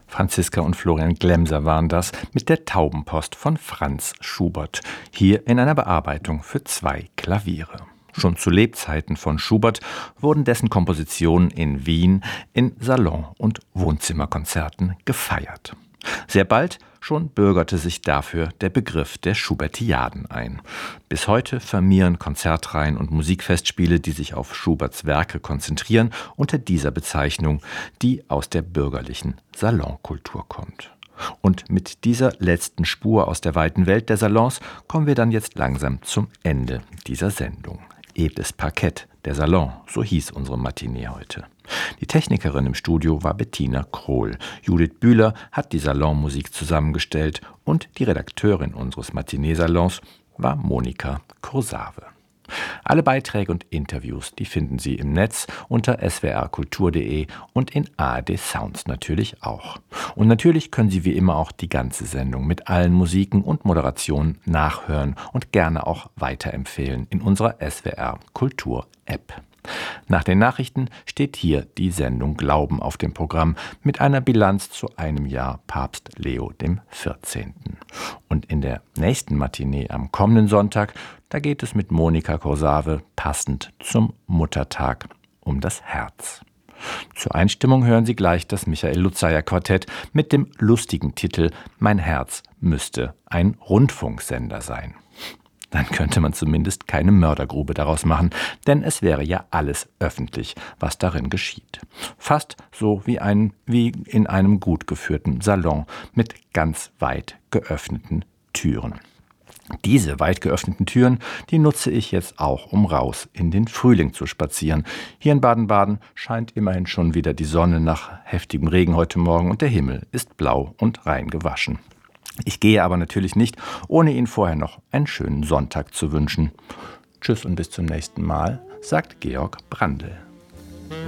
Franziska und Florian Glemser waren das mit der Taubenpost von Franz Schubert, hier in einer Bearbeitung für 2 Klaviere. Schon zu Lebzeiten von Schubert wurden dessen Kompositionen in Wien in Salon- und Wohnzimmerkonzerten gefeiert. Sehr bald schon bürgerte sich dafür der Begriff der Schubertiaden ein. Bis heute firmieren Konzertreihen und Musikfestspiele, die sich auf Schuberts Werke konzentrieren, unter dieser Bezeichnung, die aus der bürgerlichen Salonkultur kommt. Und mit dieser letzten Spur aus der weiten Welt der Salons kommen wir dann jetzt langsam zum Ende dieser Sendung. Edles Parkett, der Salon, so hieß unsere Matinee heute. Die Technikerin im Studio war Bettina Krohl. Judith Bühler hat die Salonmusik zusammengestellt und die Redakteurin unseres Matinee-Salons war Monika Kursave. Alle Beiträge und Interviews, die finden Sie im Netz unter swrkultur.de und in ARD Sounds natürlich auch. Und natürlich können Sie wie immer auch die ganze Sendung mit allen Musiken und Moderationen nachhören und gerne auch weiterempfehlen in unserer SWR Kultur App. Nach den Nachrichten steht hier die Sendung Glauben auf dem Programm mit einer Bilanz zu einem Jahr Papst Leo XIV. Und in der nächsten Matinee am kommenden Sonntag, da geht es mit Monika Kursave passend zum Muttertag um das Herz. Zur Einstimmung hören Sie gleich das Michael Luzzaya Quartett mit dem lustigen Titel Mein Herz müsste ein Rundfunksender sein. Dann könnte man zumindest keine Mördergrube daraus machen, denn es wäre ja alles öffentlich, was darin geschieht. Fast so wie in einem gut geführten Salon mit ganz weit geöffneten Türen. Diese weit geöffneten Türen, die nutze ich jetzt auch, um raus in den Frühling zu spazieren. Hier in Baden-Baden scheint immerhin schon wieder die Sonne nach heftigem Regen heute Morgen und der Himmel ist blau und rein gewaschen. Ich gehe aber natürlich nicht, ohne Ihnen vorher noch einen schönen Sonntag zu wünschen. Tschüss und bis zum nächsten Mal, sagt Georg Brandl.